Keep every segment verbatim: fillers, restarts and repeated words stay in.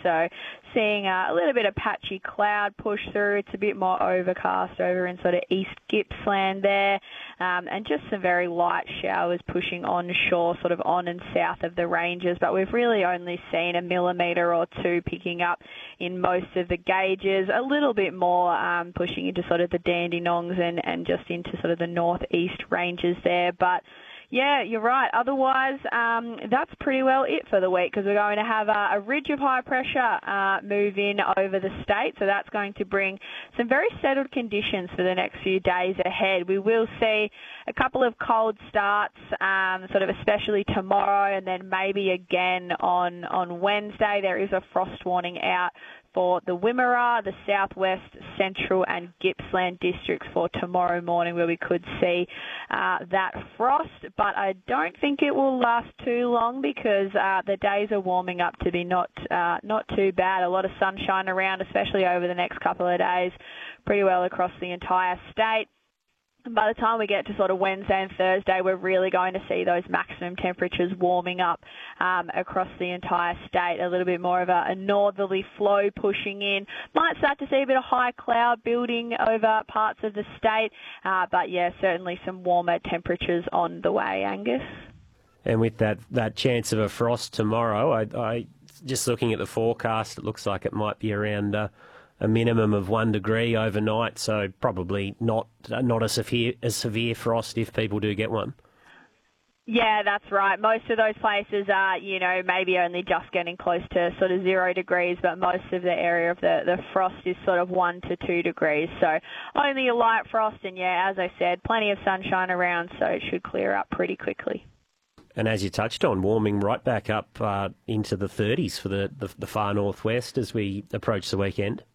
So seeing uh, a little bit of patchy cloud push through. It's a bit more overcast over in sort of East Gippsland there, um, and just some very light showers pushing onshore, sort of on and south of the ranges. But we've really only seen a millimetre or two picking up in most of the gauges, a little bit more um, pushing into sort of the Dandenongs and, and just into sort of the northeast ranges there. But yeah, you're right. Otherwise, um, that's pretty well it for the week, because we're going to have a, a ridge of high pressure uh, move in over the state. So that's going to bring some very settled conditions for the next few days ahead. We will see a couple of cold starts, um, sort of especially tomorrow, and then maybe again on, on Wednesday. There is a frost warning out for the Wimmera, the southwest, central and Gippsland districts for tomorrow morning, where we could see uh, that frost. But I don't think it will last too long, because uh, the days are warming up to be not uh, not too bad. A lot of sunshine around, especially over the next couple of days, pretty well across the entire state. And by the time we get to sort of Wednesday and Thursday, we're really going to see those maximum temperatures warming up um, across the entire state. A little bit more of a, a northerly flow pushing in. Might start to see a bit of high cloud building over parts of the state. Uh, but, yeah, certainly some warmer temperatures on the way, Angus. And with that, that chance of a frost tomorrow, I, I just looking at the forecast, it looks like it might be around Uh, a minimum of one degree overnight, so probably not not a severe, a severe frost if people do get one. Yeah, that's right. Most of those places are, you know, maybe only just getting close to sort of zero degrees, but most of the area of the, the frost is sort of one to two degrees. So only a light frost, and yeah, as I said, plenty of sunshine around, so it should clear up pretty quickly. And as you touched on, warming right back up uh, into the thirties for the, the, the far northwest as we approach the weekend.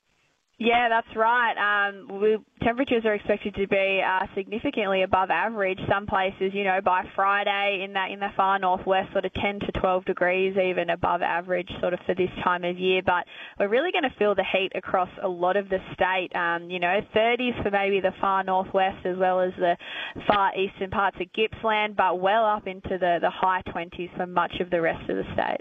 Yeah, that's right. Um, we, temperatures are expected to be uh, significantly above average. Some places, you know, by Friday in that in the far northwest, sort of ten to twelve degrees even above average, sort of for this time of year. But we're really going to feel the heat across a lot of the state. Um, you know, thirties for maybe the far northwest as well as the far eastern parts of Gippsland, but well up into the the high twenties for much of the rest of the state.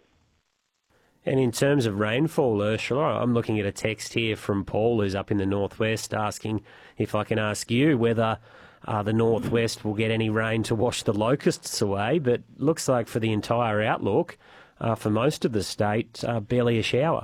And in terms of rainfall, Ursula, I'm looking at a text here from Paul, who's up in the northwest, asking if I can ask you whether uh, the northwest will get any rain to wash the locusts away. But looks like for the entire outlook, uh, for most of the state, uh, barely a shower.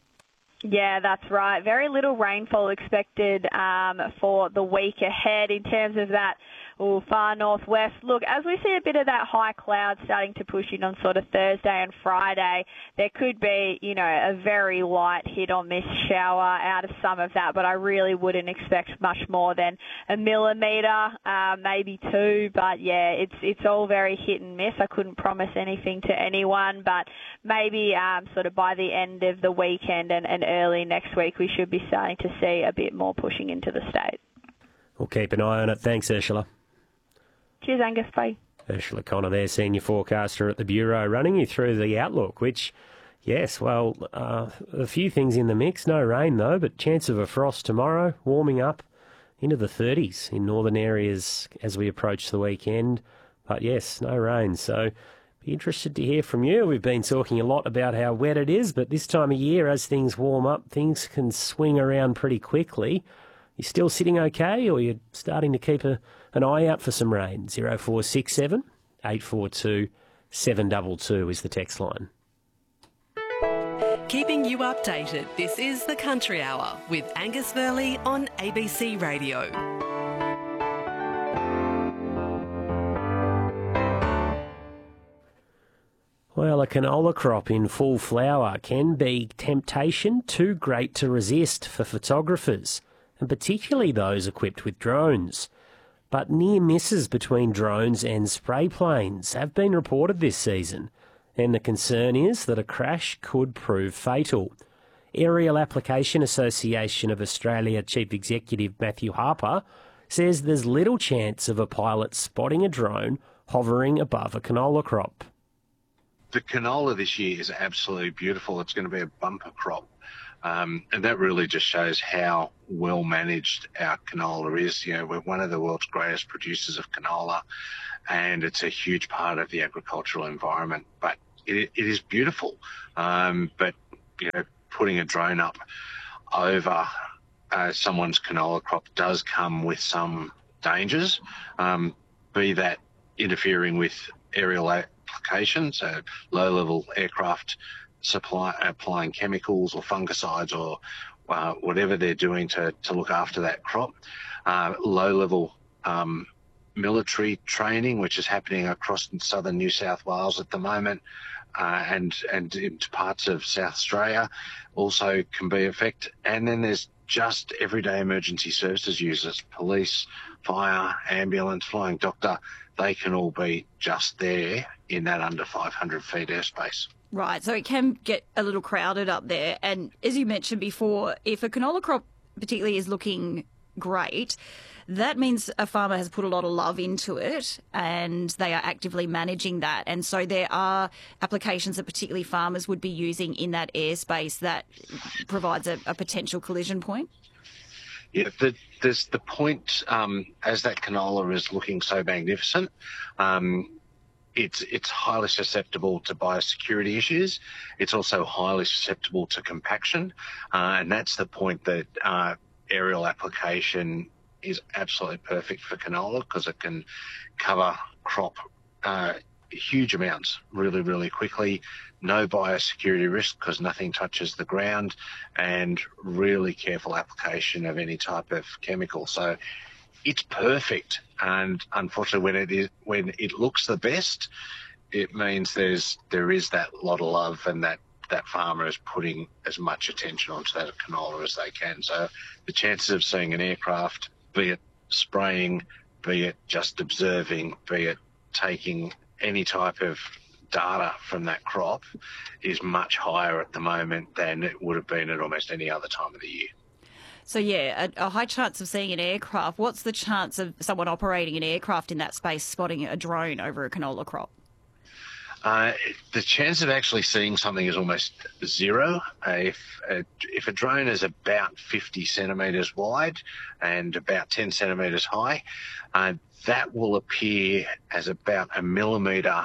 Yeah, that's right. Very little rainfall expected um, for the week ahead in terms of that Ooh, far northwest. Look, as we see a bit of that high cloud starting to push in on sort of Thursday and Friday, there could be, you know, a very light hit or miss shower out of some of that, but I really wouldn't expect much more than a millimetre, uh, maybe two. But yeah, it's it's all very hit and miss. I couldn't promise anything to anyone, but maybe um, sort of by the end of the weekend and, and early next week, we should be starting to see a bit more pushing into the state. We'll keep an eye on it. Thanks, Ursula. Cheers, Angus. Bye. Ursula Connor there, senior forecaster at the Bureau, running you through the outlook, which, yes, well, uh, a few things in the mix. No rain, though, but chance of a frost tomorrow, warming up into the thirties in northern areas as we approach the weekend. But, yes, no rain. So be interested to hear from you. We've been talking a lot about how wet it is, but this time of year, as things warm up, things can swing around pretty quickly. You still sitting okay, or you're starting to keep a, an eye out for some rain? zero four six seven, eight four two, seven two two is the text line. Keeping you updated, this is The Country Hour with Angus Verley on A B C Radio. Well, a canola crop in full flower can be temptation too great to resist for photographers, and particularly those equipped with drones. But near misses between drones and spray planes have been reported this season, and the concern is that a crash could prove fatal. Aerial Application Association of Australia Chief Executive Matthew Harper says there's little chance of a pilot spotting a drone hovering above a canola crop. The canola this year is absolutely beautiful. It's going to be a bumper crop. Um, and that really just shows how well managed our canola is. You know, we're one of the world's greatest producers of canola, and it's a huge part of the agricultural environment. But it, it is beautiful. Um, but you know, putting a drone up over uh, someone's canola crop does come with some dangers, um, be that interfering with aerial applications, so low-level aircraft supply applying chemicals or fungicides or uh, whatever they're doing to, to look after that crop. Uh, low-level um, military training, which is happening across southern New South Wales at the moment, uh, and and into parts of South Australia, also can be affected. And then there's just everyday emergency services users, police, fire, ambulance, flying doctor. They can all be just there in that under five hundred feet airspace. Right, so it can get a little crowded up there. And as you mentioned before, if a canola crop particularly is looking great, that means a farmer has put a lot of love into it and they are actively managing that. And so there are applications that particularly farmers would be using in that airspace that provides a, a potential collision point. Yeah, the, there's the point, um, as that canola is looking so magnificent, um, it's it's highly susceptible to biosecurity issues. It's also highly susceptible to compaction, uh, and that's the point that uh, aerial application is absolutely perfect for canola, because it can cover crop uh, huge amounts really, really quickly. No biosecurity risk because nothing touches the ground, and really careful application of any type of chemical. So it's perfect. And unfortunately, when it is when it looks the best, it means there's there is that lot of love, and that that farmer is putting as much attention onto that canola as they can. So the chances of seeing an aircraft, be it spraying, be it just observing, be it taking any type of data from that crop, is much higher at the moment than it would have been at almost any other time of the year. So, yeah, a, a high chance of seeing an aircraft. What's the chance of someone operating an aircraft in that space spotting a drone over a canola crop? Uh, the chance of actually seeing something is almost zero. Uh, if, uh, if a drone is about fifty centimetres wide and about ten centimetres high, uh, that will appear as about a millimetre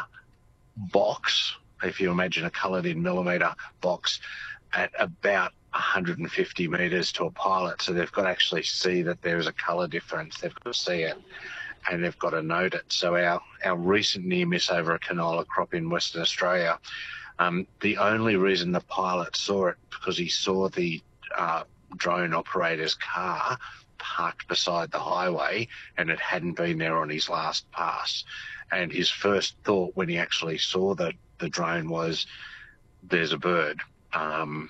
box, if you imagine a coloured in millimetre box, at about one hundred fifty metres to a pilot. So they've got to actually see that there is a colour difference. They've got to see it, and they've got to note it. So our, our recent near miss over a canola crop in Western Australia, um, the only reason the pilot saw it, because he saw the uh, drone operator's car parked beside the highway, and it hadn't been there on his last pass. And his first thought when he actually saw the, the drone was, there's a bird. Um,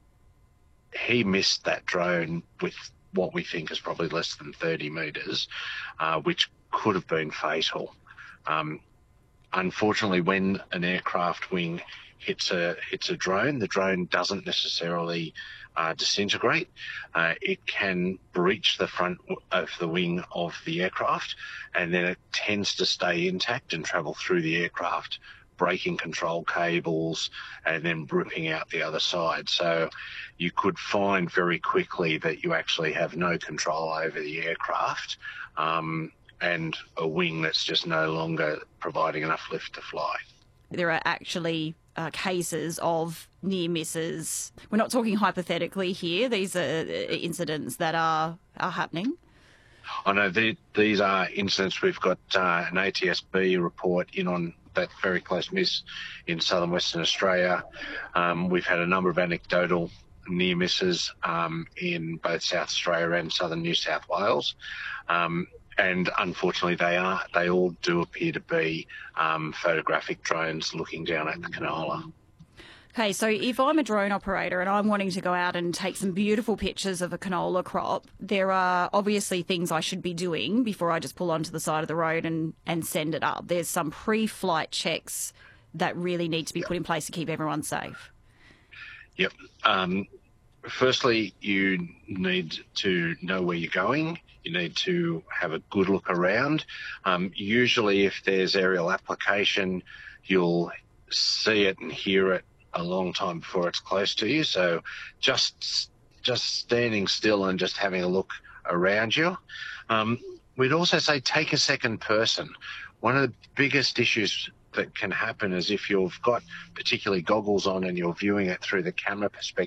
he missed that drone with what we think is probably less than thirty metres, uh, which could have been fatal. Um, unfortunately, when an aircraft wing hits a hits a drone, the drone doesn't necessarily uh, disintegrate. Uh, it can breach the front of the wing of the aircraft, and then it tends to stay intact and travel through the aircraft, breaking control cables and then ripping out the other side. So you could find very quickly that you actually have no control over the aircraft, um, and a wing that's just no longer providing enough lift to fly. There are actually uh, cases of near misses. We're not talking hypothetically here. These are incidents that are, are happening. I know the, these are incidents. We've got uh, an A T S B report in on that very close miss in southern Western Australia. Um, we've had a number of anecdotal near misses um, in both South Australia and southern New South Wales. Um, and unfortunately, they are they all do appear to be um, photographic drones looking down at the canola. Okay, so if I'm a drone operator and I'm wanting to go out and take some beautiful pictures of a canola crop, there are obviously things I should be doing before I just pull onto the side of the road and, and send it up. There's some pre-flight checks that really need to be put in place to keep everyone safe. Yep. Um, firstly, you need to know where you're going. You need to have a good look around. Um, usually if there's aerial application, you'll see it and hear it a long time before it's close to you. So just just standing still and just having a look around you. Um, we'd also say take a second person. One of the biggest issues that can happen is if you've got particularly goggles on and you're viewing it through the camera perspective,